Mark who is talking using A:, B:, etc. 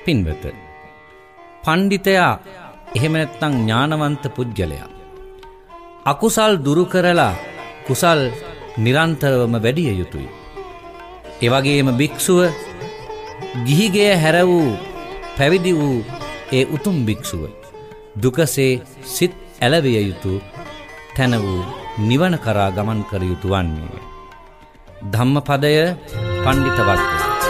A: පින්වත, පණ්ඩිතයා එහෙම නැත්නම් ඥානවන්ත පුජ්‍යලයා අකුසල් දුරු කරලා කුසල් නිරන්තරවම වැඩිය යුතුයි. ඒ වගේම භික්ෂුව ගිහිගේ හැර වූ පැවිදි වූ ඒ උතුම් භික්ෂුව දුකසේ සිත් ඇලවිය යුතු තැන වූ නිවන කරා ගමන් කර යුතු වන්නේ. ධම්මපදය පණ්ඩිත වක්කය.